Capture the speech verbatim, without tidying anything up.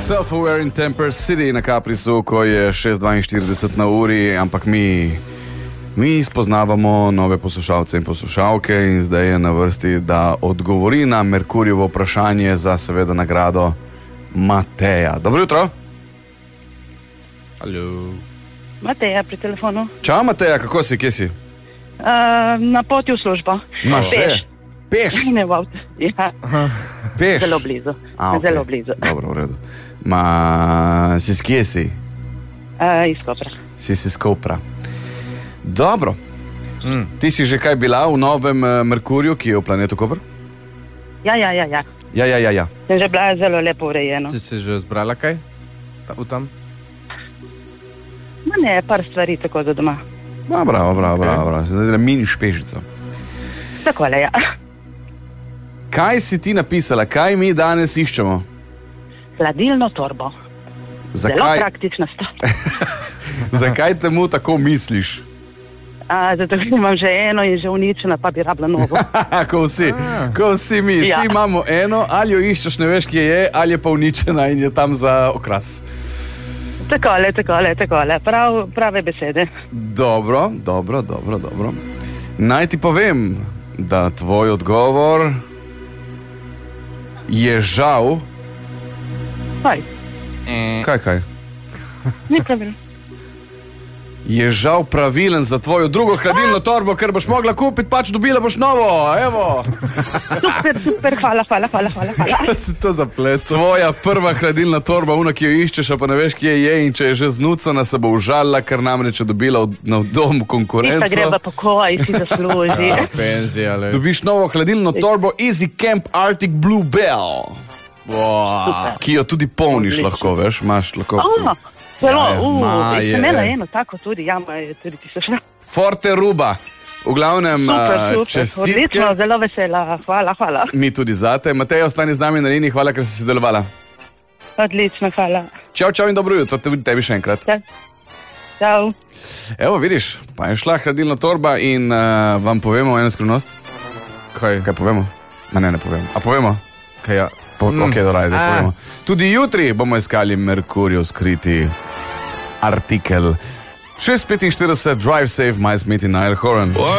Self-aware in Temper City na Caprisu, ko je šest dvainštirideset na uri, ampak mi, mi spoznavamo nove poslušalce in poslušalke in zdaj je na vrsti, da odgovori na Merkurjevo vprašanje za seveda nagrado Mateja. Dobro jutro. Halo. Mateja pri telefonu. Čau Mateja, kako si, kje si? Uh, na poti v službo. Imaš že? Peš? Ne v avtu. Ja. Peš? Zelo blizu. A, okay. Zelo blizu. Dobro, v redu. Ma, si s kje si? Uh, iz Kopra. Si si z Kopra. Dobro. Mm. Ti si že kaj bila v novem uh, Merkurju, ki je v planetu Koper? Ja, ja, ja, ja. Ja, ja, ja, ja. Sem že bila zelo lepo urejeno. Si si že zbrala kaj? Ta, v tam? Ma ne, par stvari tako za doma. Ma, bravo, bravo, Okay. bravo, bravo. Zdaj je mini špežico. Takole, ja. Kaj si ti napisala? Kaj mi danes iščemo? Hladilno torbo. Zelo Zakaj, praktična stvar. zakaj temu tako misliš? A, zato imam že eno in že uničena, pa bi rabila novo. ko vsi, ko vsi mi. Ja. Vsi imamo eno, ali jo iščeš, ne veš, kje je, ali je pa uničena in je tam za okras. Takole, takole, takole. Prav, prave besede. Dobro, dobro, dobro, dobro. Naj ti povem, da tvoj odgovor je žal... Kaj? Kaj, kaj? Ni pravilno. Je žal pravilen za tvojo drugo hladilno torbo, ker boš mogla kupiti, pač dobila boš novo, evo. Super, super, hvala, hvala, hvala, hvala. hvala. Si to zaplet. Tvoja prva hladilna torba, una, ki jo iščeš, a pa ne veš, kje je in če je že znucana, se bo užalila, ker namreč je dobila od, na dom konkurenco. Tista greba pokoj, si zasluži. Ja, penzija, le. Dobiš novo hladilno torbo Easy Camp Arctic Blue Bell, Wow. ki jo tudi polniš lahko, veš, imaš lahko. Oh, zelo, Ja, ja, uh, ma je. sem imela eno tako tudi, ja, ma je tudi ti se šla. Forte Ruba. V glavnem, Super, a, super, čestitke. odlično, zelo vesela, hvala, hvala. Mi tudi zate. Matej, ostani z nami na liniji, hvala, ker si sodelovala. Odlično, hvala. Čau, čau in dobro jutro, tudi tebi še enkrat. Ja. Čau. Evo, vidiš, pa je šla hladilna torba in uh, vam povemo eno skrivnost. Kaj? Kaj povemo? Ma ne, ne povemo. A povemo? Kaj ja? Po, Mm. Ok, doraj, da A. povemo. Tudi jutri bomo iskali Merkurjev skriti artikel. šest petinštirideset, Drive Safe, Miles Smith in Niall Horan.